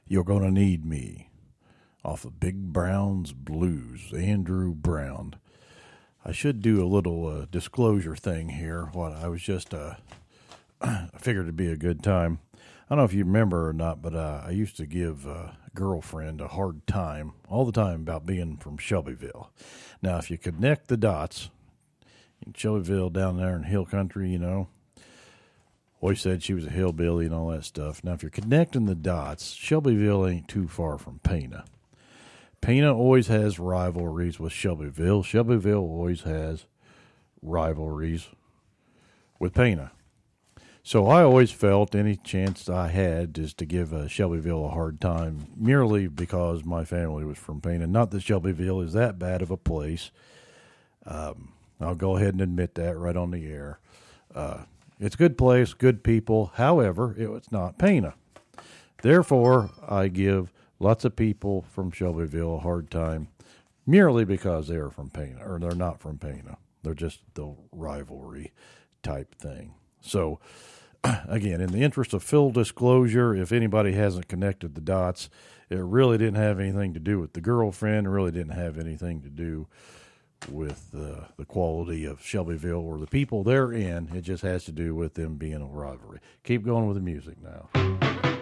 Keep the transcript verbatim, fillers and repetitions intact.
You're Gonna Need Me off of Big Brown's Blues, Andrew Brown. I should do a little uh, disclosure thing here. What I was just, uh, I figured it'd be a good time. I don't know if you remember or not, but uh, I used to give uh, a girlfriend a hard time all the time about being from Shelbyville. Now, if you connect the dots, in Shelbyville down there in hill country, you know, always said she was a hillbilly and all that stuff. Now, if you're connecting the dots, Shelbyville ain't too far from Pana. Pana always has rivalries with Shelbyville. Shelbyville always has rivalries with Pana. So I always felt any chance I had just to give uh, Shelbyville a hard time, merely because my family was from Pana. Not that Shelbyville is that bad of a place. Um, I'll go ahead and admit that right on the air. Uh, it's a good place, good people. However, it, it's not Pana. Therefore, I give lots of people from Shelbyville a hard time, merely because they are from Pana, or they're not from Pana. They're just the rivalry type thing. So, again, in the interest of full disclosure, if anybody hasn't connected the dots, it really didn't have anything to do with the girlfriend. It really didn't have anything to do with uh, the quality of Shelbyville or the people they're in. It just has to do with them being a rivalry. Keep going with the music now.